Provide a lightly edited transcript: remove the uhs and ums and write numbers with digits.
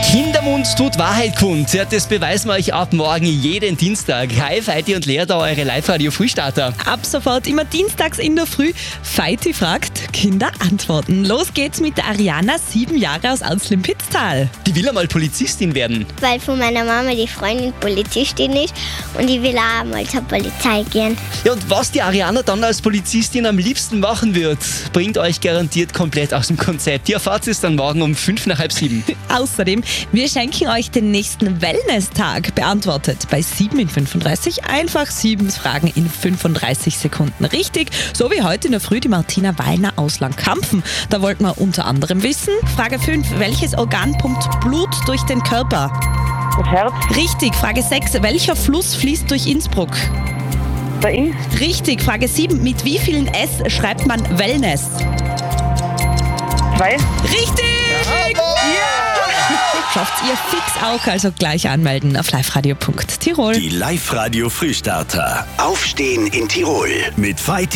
Kindermund tut Wahrheit kund. Ja, das beweisen wir euch ab morgen jeden Dienstag. Hi, Feiti und Lea, da eure Live-Radio-Frühstarter. Ab sofort immer dienstags in der Früh. Feiti fragt, Kinder antworten. Los geht's mit der Ariana, 7 Jahre aus Auslin-Pitztal. Die will einmal Polizistin werden. Weil von meiner Mama die Freundin Polizistin ist und die will auch mal zur Polizei gehen. Ja, und was die Ariana dann als Polizistin am liebsten machen wird, bringt euch garantiert komplett aus dem Konzept. Die erfahrt es dann morgen um 6:55. Außerdem, wir schenken euch den nächsten Wellness-Tag. Beantwortet bei 7 in 35 einfach 7 Fragen in 35 Sekunden richtig. So wie heute in der Früh die Martina Wallner aus Langkampfen. Da wollten wir unter anderem wissen, Frage 5, welches Organ pumpt Blut durch den Körper? Das Herz, Richtig. Frage 6, welcher Fluss fließt durch Innsbruck? der Inn, Richtig. Frage 7, mit wie vielen S schreibt man Wellness? 2. Richtig! Schafft ihr fix auch, also gleich anmelden auf liveradio.tirol. Die Live-Radio Frühstarter. Aufstehen in Tirol mit Feiti